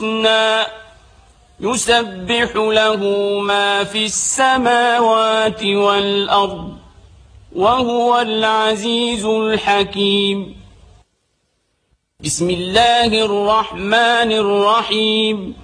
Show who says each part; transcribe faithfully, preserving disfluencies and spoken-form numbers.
Speaker 1: الحسنى يسبح له ما في السماوات والأرض وهو العزيز الحكيم. بسم الله الرحمن الرحيم.